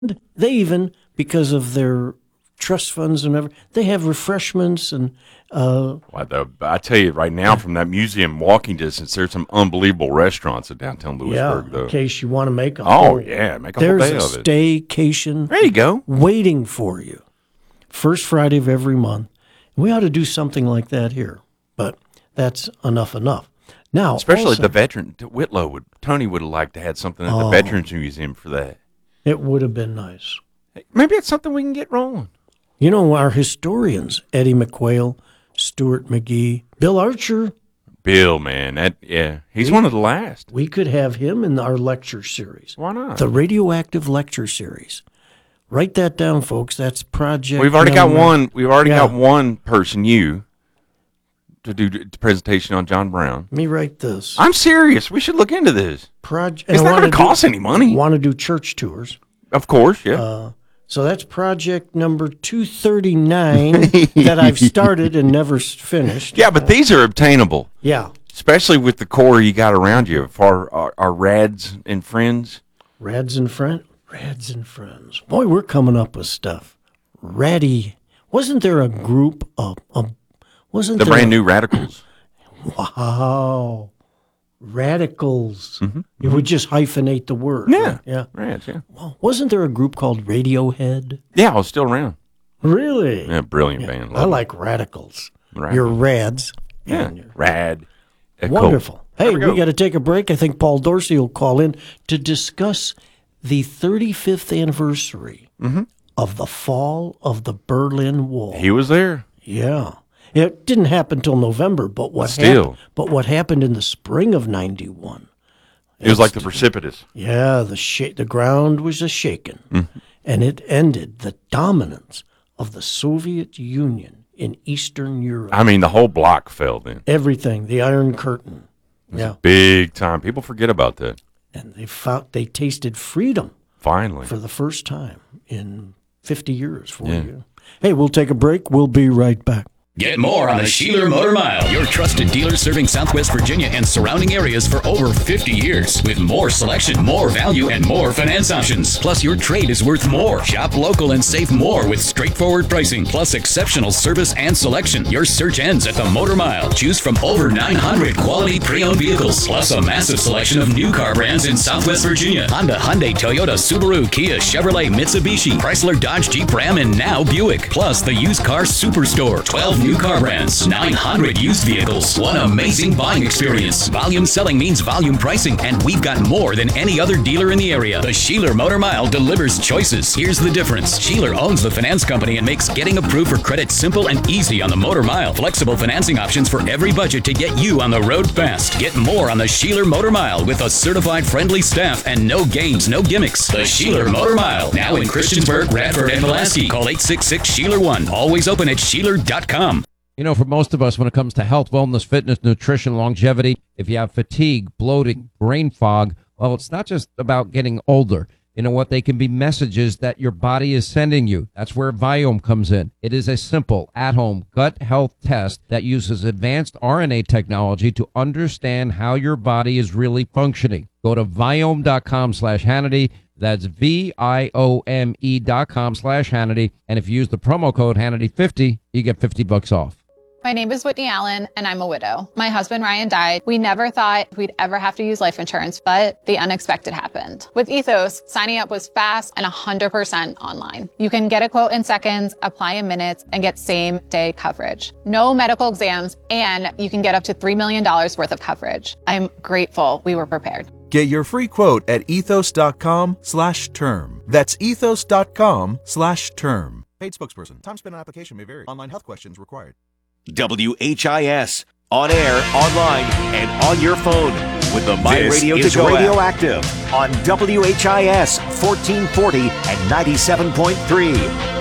they even, because of their trust funds and everything, they have refreshments and. I tell you right now, from that museum walking distance, there's some unbelievable restaurants in downtown Lewisburg. Though, in case you want to make them. Oh yeah, make a whole day of it. There's a staycation. There you go, waiting for you. First Friday of every month. We ought to do something like that here, but that's enough. Now, especially also, the veteran Tony would have liked to have something at the Veterans Museum for that. It would have been nice. Maybe it's something we can get rolling. You know, our historians, Eddie McQuail, Stuart McGee, Bill Archer. Bill, man, he's one of the last. We could have him in our lecture series. Why not? The radioactive lecture series. Write that down, folks. That's project. We've already got one. We've already got one person, you, to do the presentation on John Brown. Let me write this. I'm serious. We should look into this. It's not going to cost any money. Want to do church tours? Of course, yeah. So that's project number 239 that I've started and never finished. Yeah, but these are obtainable. Yeah. Especially with the core you got around you for our rads and friends. Rads and friends. Boy, we're coming up with stuff. Ratty. Wasn't there a group of Brand New Radicals? Wow. Radicals. Mm-hmm. You would just hyphenate the word. Yeah. Right? Yeah. Rads, yeah. Well, wasn't there a group called Radiohead? Yeah, I was still around. Really? Yeah, brilliant band. I like Radicals. You're Rads. Yeah, Rad. Wonderful. Hey, we got to take a break. I think Paul Dorsey will call in to discuss the 35th anniversary of the fall of the Berlin Wall. He was there. Yeah. It didn't happen till November, but what happened in the spring of 91? It was like the precipitous. Yeah, the ground was shaken, and it ended the dominance of the Soviet Union in Eastern Europe. I mean, the whole block fell then. Everything, the Iron Curtain. Yeah, big time. People forget about that. And they tasted freedom finally for the first time in 50 years. 40 years. Hey, we'll take a break. We'll be right back. Get more on the Sheeler Motor Mile, your trusted dealer serving Southwest Virginia and surrounding areas for over 50 years. With more selection, more value, and more finance options. Plus, your trade is worth more. Shop local and save more with straightforward pricing, plus exceptional service and selection. Your search ends at the Motor Mile. Choose from over 900 quality pre-owned vehicles, plus a massive selection of new car brands in Southwest Virginia. Honda, Hyundai, Toyota, Subaru, Kia, Chevrolet, Mitsubishi, Chrysler, Dodge, Jeep, Ram, and now Buick. Plus, the used car superstore. 12 new car brands, 900 used vehicles, one amazing buying experience. Volume selling means volume pricing, and we've got more than any other dealer in the area. The Sheeler Motor Mile delivers choices. Here's the difference. Sheeler owns the finance company and makes getting approved for credit simple and easy on the Motor Mile. Flexible financing options for every budget to get you on the road fast. Get more on the Sheeler Motor Mile with a certified friendly staff and no games, no gimmicks. The Sheeler Motor Mile, now in Christiansburg, Radford, and Pulaski. Call 866-SHEELER1. Always open at Sheeler.com. You know, for most of us, when it comes to health, wellness, fitness, nutrition, longevity, if you have fatigue, bloating, brain fog, well, it's not just about getting older. You know what? They can be messages that your body is sending you. That's where Viome comes in. It is a simple, at-home gut health test that uses advanced RNA technology to understand how your body is really functioning. Go to Viome.com/Hannity. That's VIOME.com/Hannity. And if you use the promo code Hannity50, you get $50 off. My name is Whitney Allen, and I'm a widow. My husband, Ryan, died. We never thought we'd ever have to use life insurance, but the unexpected happened. With Ethos, signing up was fast and 100% online. You can get a quote in seconds, apply in minutes, and get same-day coverage. No medical exams, and you can get up to $3 million worth of coverage. I'm grateful we were prepared. Get your free quote at ethos.com/term. That's ethos.com/term. Paid spokesperson. Time spent on application may vary. Online health questions required. WHIS. On air, online, and on your phone. With the My Radio to Go Radioactive on WHIS 1440 and 97.3.